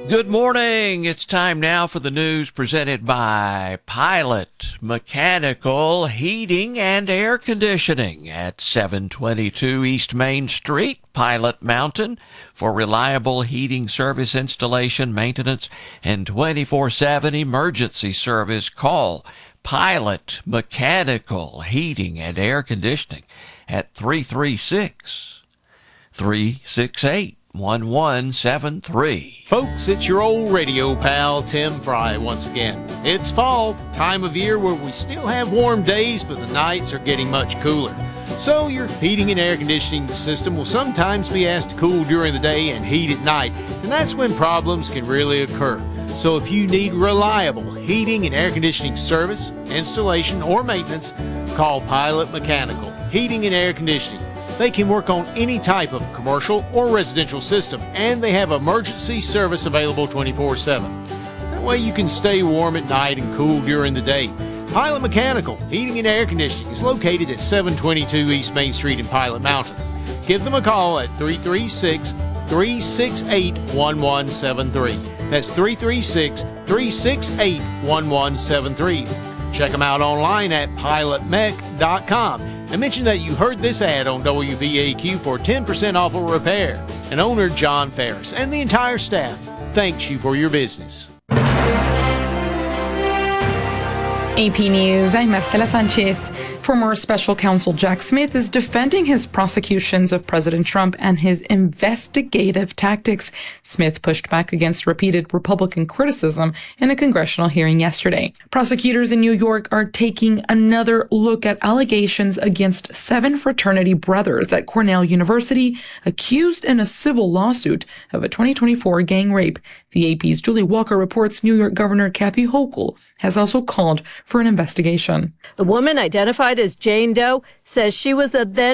Good morning. It's time now for the news presented by Pilot Mechanical Heating and Air Conditioning at 722 East Main Street, Pilot Mountain. For reliable heating service installation, maintenance, and 24/7 emergency service, call Pilot Mechanical Heating and Air Conditioning at 336-368-1173. Folks, it's your old radio pal, Tim Fry, once again. It's fall, time of year where we still have warm days, but the nights are getting much cooler. So your heating and air conditioning system will sometimes be asked to cool during the day and heat at night, and that's when problems can really occur. So if you need reliable heating and air conditioning service, installation, or maintenance, call Pilot Mechanical Heating and Air Conditioning. They can work on any type of commercial or residential system, and they have emergency service available 24/7. That way you can stay warm at night and cool during the day. Pilot Mechanical Heating and Air Conditioning is located at 722 East Main Street in Pilot Mountain. Give them a call at 336-368-1173. That's 336-368-1173. Check them out online at pilotmech.com. And mention that you heard this ad on WVAQ for 10% off a repair. And owner John Ferris and the entire staff thanks you for your business. AP News, I'm Marcela Sanchez. Former special counsel Jack Smith is defending his prosecutions of President Trump and his investigative tactics. Smith pushed back against repeated Republican criticism in a congressional hearing yesterday. Prosecutors in New York are taking another look at allegations against 7 fraternity brothers at Cornell University accused in a civil lawsuit of a 2024 gang rape. The AP's Julie Walker reports New York Governor Kathy Hochul has also called for an investigation. The woman, identified as Jane Doe, says she was a then